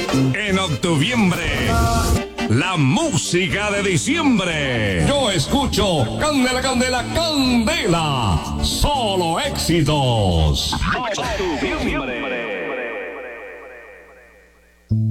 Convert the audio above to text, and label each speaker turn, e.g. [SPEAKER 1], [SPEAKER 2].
[SPEAKER 1] En octuviembre, la música de diciembre. Yo escucho Candela, Candela, Candela. Solo éxitos.